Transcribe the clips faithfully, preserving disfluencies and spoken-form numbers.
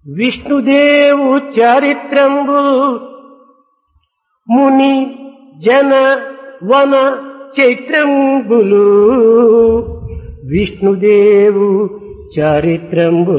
విష్ణుదేవు చారిత్రంబు ముని జన వన చైత్రంబులు విష్ణుదేవు చారిత్రంబు.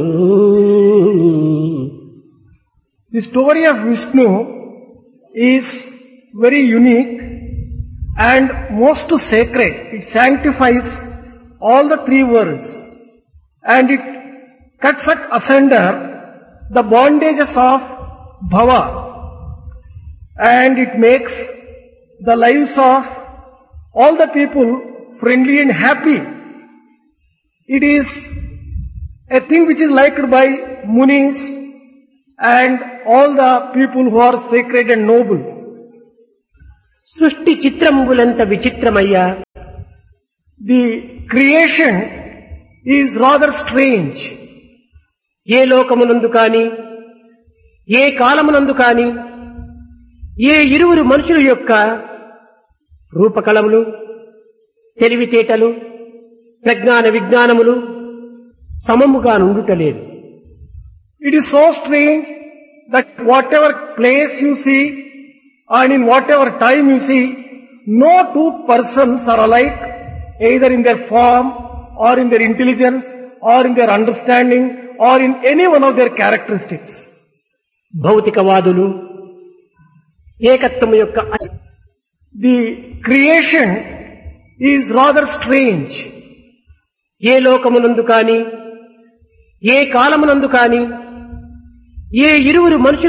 The story of Vishnu is very unique and most sacred. It sanctifies all the three worlds and it cuts asunder the bondages of bhava and it makes the lives of all the people friendly and happy. It is a thing which is liked by munis and all the people who are sacred and noble. సృష్టి చిత్రంబులంత విచిత్రమయ్యా. The creation is rather strange. ఏ లోకమునందు కాని ఏ కాలమునందు కాని ఏ ఇరువురు మనుషుల యొక్క రూపకలములు తెలివితేటలు ప్రజ్ఞాన విజ్ఞానములు సమముగా నుండుటలేదు. It is so strange that whatever place you see and in whatever time you see, no two persons are alike either in their form or in their intelligence or in their understanding or in any one of their characteristics. భౌతికవాదులు ఏకత్వము యొక్క The creation is rather strange. ఏ లోకమునందు కాని ఏ కాలమునందు కాని ఏ ఇరువురు మనుషులు